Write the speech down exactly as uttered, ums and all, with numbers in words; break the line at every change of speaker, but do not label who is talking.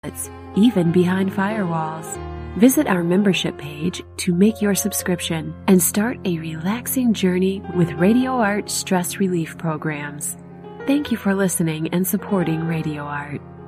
even behind firewalls. Visit our membership page to make your subscription and start a relaxing journey with RadioArt stress relief programs. Thank you for listening and supporting RadioArt.